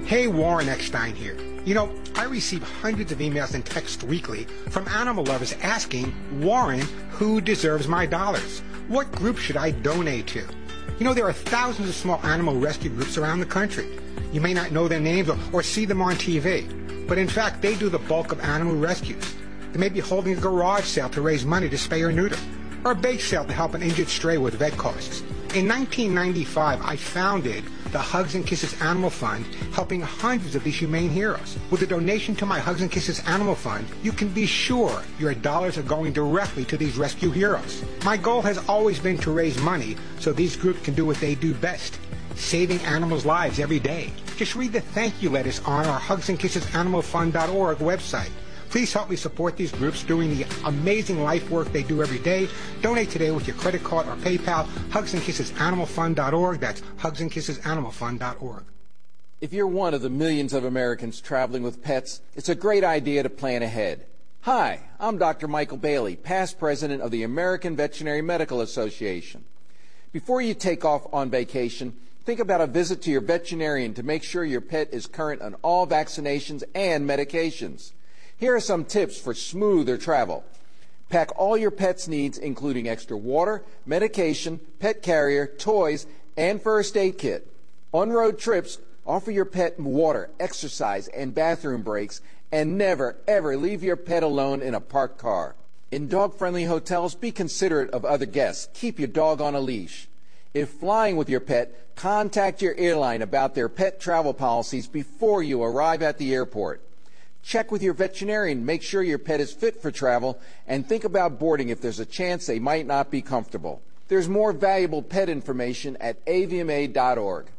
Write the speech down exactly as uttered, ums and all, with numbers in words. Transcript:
Hey, Warren Eckstein here. You know, I receive hundreds of emails and texts weekly from animal lovers asking, Warren, who deserves my dollars? What group should I donate to? You know, there are thousands of small animal rescue groups around the country. You may not know their names or, or see them on T V, but in fact, they do the bulk of animal rescues. They may be holding a garage sale to raise money to spay or neuter, or a bake sale to help an injured stray with vet costs. In nineteen ninety-five, I founded the Hugs and Kisses Animal Fund, helping hundreds of these humane heroes. With a donation to my Hugs and Kisses Animal Fund, you can be sure your dollars are going directly to these rescue heroes. My goal has always been to raise money so these groups can do what they do best, saving animals' lives every day. Just read the thank you letters on our hugs and kisses animal fund dot org website. Please help me support these groups doing the amazing life work they do every day. Donate today with your credit card or PayPal. hugs and kisses animal fund dot org. That's hugs and kisses animal fund dot org. If you're one of the millions of Americans traveling with pets, it's a great idea to plan ahead. Hi, I'm Doctor Michael Bailey, past president of the American Veterinary Medical Association. Before you take off on vacation, think about a visit to your veterinarian to make sure your pet is current on all vaccinations and medications. Here are some tips for smoother travel. Pack all your pet's needs, including extra water, medication, pet carrier, toys, and first aid kit. On road trips, offer your pet water, exercise, and bathroom breaks, and never, ever leave your pet alone in a parked car. In dog-friendly hotels, be considerate of other guests. Keep your dog on a leash. If flying with your pet, contact your airline about their pet travel policies before you arrive at the airport. Check with your veterinarian, make sure your pet is fit for travel, and think about boarding if there's a chance they might not be comfortable. There's more valuable pet information at A V M A dot org.